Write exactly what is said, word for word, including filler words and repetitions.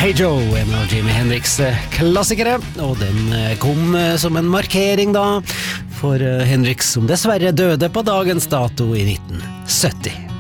Hey Joe, en av Jimi Hendrix klassikere, og den kom som en markering da for Hendrix som dessverre døde på dagens dato i nitten sytti.